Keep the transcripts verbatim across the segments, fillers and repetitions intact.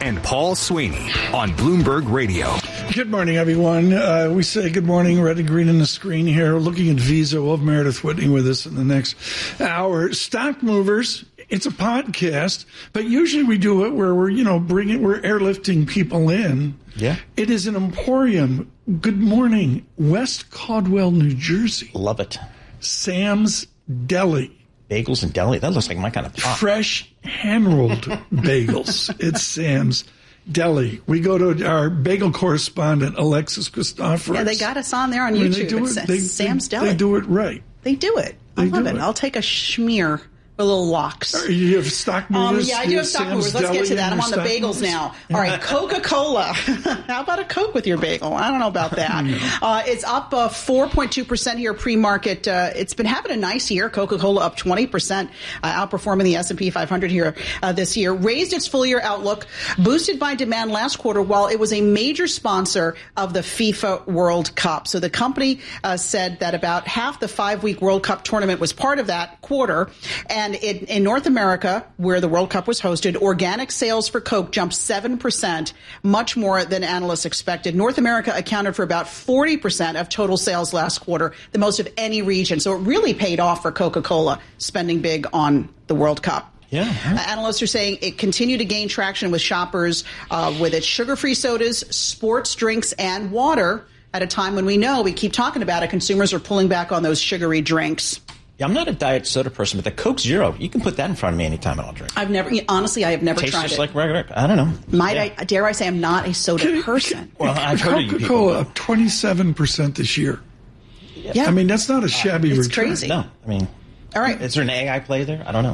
and Paul Sweeney on Bloomberg Radio. Good morning, everyone. Uh, we say good morning, red and green on the screen here. Looking at Visa. We'll have Meredith Whitney with us in the next hour. Stock Movers. It's a podcast, but usually we do it where we're, you know, bringing, we're airlifting people in. Yeah. It is an emporium. Good morning, West Caldwell, New Jersey. Love it. Sam's Deli. Bagels and deli. That looks like my kind of pop. Fresh hand-rolled bagels. It's Sam's Deli. We go to our bagel correspondent, Alexis Christoforous. Yeah, they got us on there on YouTube. I mean, they do it, they, Sam's they, Deli. They do it right. They do it. I they love it. it. I'll take a schmear. Little locks. You have stock movers? Um, yeah, I do have stock movers. Let's get to that. I'm on the bagels movers? now. All right, Coca-Cola. How about a Coke with your bagel? I don't know about that. Uh, it's up uh, four point two percent here pre-market. Uh, it's been having a nice year. Coca-Cola up twenty percent, uh, outperforming the S and P five hundred here uh, this year. Raised its full-year outlook, boosted by demand last quarter, while it was a major sponsor of the FIFA World Cup. So the company uh, said that about half the five-week World Cup tournament was part of that quarter, and And in, in North America, where the World Cup was hosted, organic sales for Coke jumped seven percent, much more than analysts expected. North America accounted for about forty percent of total sales last quarter, the most of any region. So it really paid off for Coca-Cola, spending big on the World Cup. Yeah. Uh, analysts are saying it continued to gain traction with shoppers uh, with its sugar-free sodas, sports drinks, and water at a time when we know, we keep talking about it, consumers are pulling back on those sugary drinks. Yeah, I'm not a diet soda person, but the Coke Zero, you can put that in front of me anytime and I'll drink. I've never, honestly, I have never Tastes tried just it. like regular. I don't know. Might yeah. I, dare I say I'm not a soda can, person? Can, well, I've heard of you people. Coca-Cola up twenty-seven percent this year. Yeah. I mean, that's not a shabby uh, it's return. crazy. No, I mean, all right. Is there an A I play there? I don't know.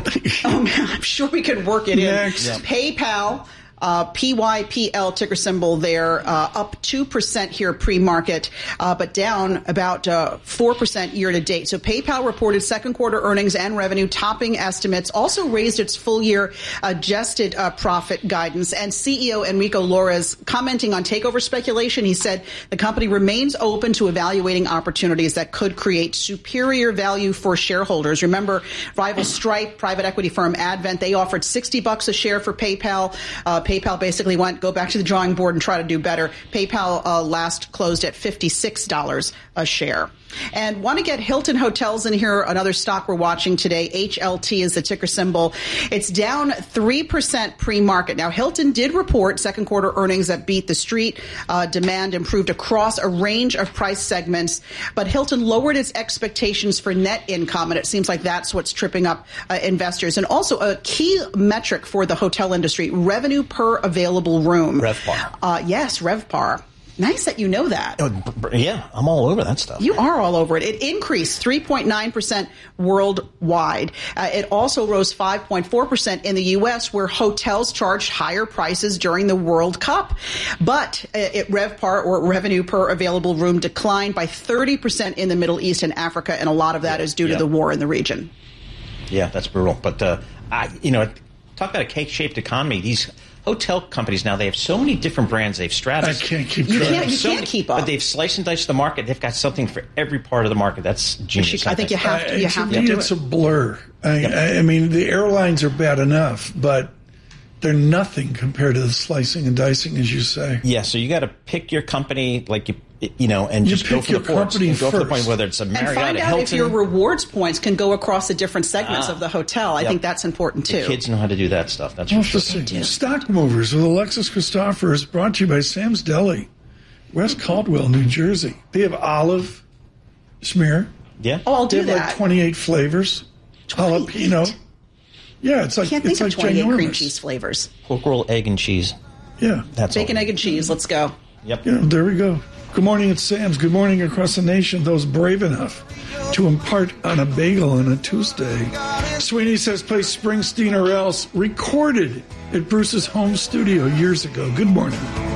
Oh, man, I'm sure we could work it Next. in. Yeah. PayPal. Uh, P Y P L ticker symbol there, uh, up two percent here pre-market, uh, but down about uh, four percent year to date. So PayPal reported second quarter earnings and revenue topping estimates, also raised its full year adjusted uh, profit guidance. And C E O Enrico Lores commenting on takeover speculation, he said the company remains open to evaluating opportunities that could create superior value for shareholders. Remember, rival Stripe, private equity firm Advent, they offered sixty bucks a share for PayPal. Uh, PayPal basically went, go back to the drawing board and try to do better. PayPal uh, last closed at fifty-six dollars a share. And want to get Hilton Hotels in here, another stock we're watching today. H L T is the ticker symbol. It's down three percent pre-market. Now, Hilton did report second quarter earnings that beat the street. Uh, demand improved across a range of price segments, but Hilton lowered its expectations for net income, and it seems like that's what's tripping up uh, investors. And also a key metric for the hotel industry, revenue per available room. RevPAR. Uh, yes, RevPAR. Nice that you know that. Oh, yeah, I'm all over that stuff. You are all over it. It increased three point nine percent worldwide. Uh, it also rose five point four percent in the U S, where hotels charged higher prices during the World Cup. But uh, it RevPAR, or revenue per available room, declined by thirty percent in the Middle East and Africa, and a lot of that yeah, is due yeah. to the war in the region. Yeah, that's brutal. But, uh, I, you know, talk about a cake-shaped economy. These hotel companies now, they have so many different brands. They've Stratus. I can't keep You track. can't, you so can't many, keep up. But they've sliced and diced the market. They've got something for every part of the market. That's genius. I think you have to, you Uh, have to to me, do it's it. a blur. I, Yep. I, I mean, the airlines are bad enough, but they're nothing compared to the slicing and dicing, as you say. Yeah, so you got to pick your company, like you, you know, and You just go pick for your the ports. company And go for the first. point, whether it's a And Marriott, find a out Hilton. if your rewards points can go across the different segments Ah. of the hotel. I Yep. think that's important, too. The kids know how to do that stuff. That's We'll for have sure. to see. Stock Movers with Alexis Christoforous, brought to you by Sam's Deli, West Caldwell, New Jersey. They have olive smear. Yeah. Oh, I'll They do have that. like twenty-eight flavors. Jalapeno. Yeah, it's I like can't think it's of like twenty-eight ginormous. cream cheese flavors. Pork roll, egg, and cheese. Yeah. That's Bacon, all. egg, and cheese. Let's go. Yep. Yeah, there we go. Good morning, it's Sam's. Good morning across the nation, those brave enough to impart on a bagel on a Tuesday. Sweeney says play Springsteen or Else, recorded at Bruce's home studio years ago. Good morning.